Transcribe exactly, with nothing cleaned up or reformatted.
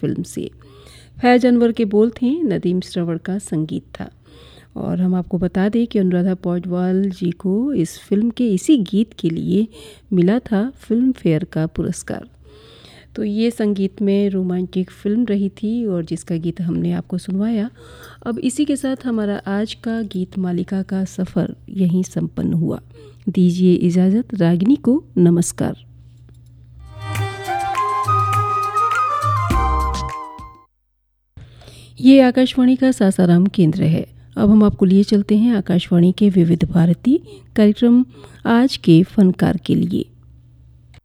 Film से। फैज अनवर के बोल थे, नदीम श्रवण का संगीत था। और हम आपको बता दें कि अनुराधा पौडवाल जी को इस फिल्म के इसी गीत के लिए मिला था फिल्म फेयर का पुरस्कार। तो ये संगीत में रोमांटिक फिल्म रही थी और जिसका गीत हमने आपको सुनवाया। अब इसी के साथ हमारा आज का गीत मालिका का सफ़र यहीं संपन्न हुआ। दीजिए इजाज़त, रागिनी को नमस्कार। ये आकाशवाणी का सासाराम केंद्र है। अब हम आपको लिए चलते हैं आकाशवाणी के विविध भारती कार्यक्रम आज के फनकार के लिए।